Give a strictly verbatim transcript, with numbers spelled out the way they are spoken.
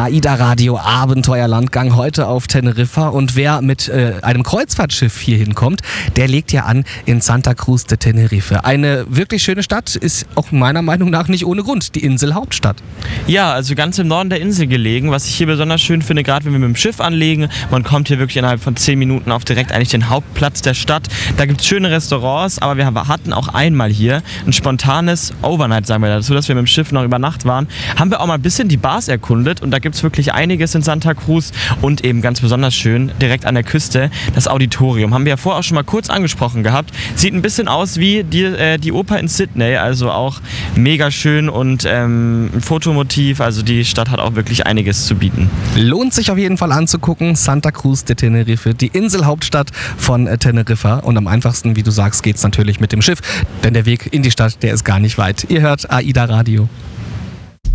AIDA Radio Abenteuerlandgang heute auf Teneriffa, und wer mit äh, einem Kreuzfahrtschiff hier hinkommt, der legt ja an in Santa Cruz de Tenerife. Eine wirklich schöne Stadt, ist auch meiner Meinung nach nicht ohne Grund die Inselhauptstadt. Ja, also ganz im Norden der Insel gelegen, was ich hier besonders schön finde, gerade wenn wir mit dem Schiff anlegen, man kommt hier wirklich innerhalb von zehn Minuten auf direkt eigentlich den Hauptplatz der Stadt. Da gibt es schöne Restaurants, aber wir hatten auch einmal hier ein spontanes Overnight, sagen wir dazu, dass wir mit dem Schiff noch über Nacht waren, haben wir auch mal ein bisschen die Bars erkundet, und da gibt es wirklich einiges in Santa Cruz, und eben ganz besonders schön direkt an der Küste das Auditorium. Haben wir ja vorher auch schon mal kurz angesprochen gehabt. Sieht ein bisschen aus wie die, äh, die Oper in Sydney, also auch mega schön und ähm, ein Fotomotiv, also die Stadt hat auch wirklich einiges zu bieten. Lohnt sich auf jeden Fall anzugucken, Santa Cruz de Tenerife, die Inselhauptstadt von äh, Teneriffa, und am einfachsten, wie du sagst, geht es natürlich mit dem Schiff, denn der Weg in die Stadt, der ist gar nicht weit. Ihr hört AIDA Radio.